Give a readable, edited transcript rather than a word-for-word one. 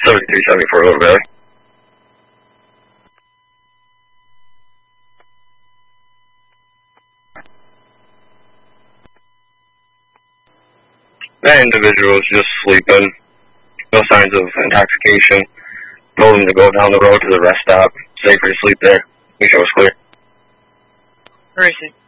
7374 Little Valley. That individual is just sleeping. No signs of intoxication. Told him to go down the road to the rest stop. Safer to sleep there. He show us clear. Where is he?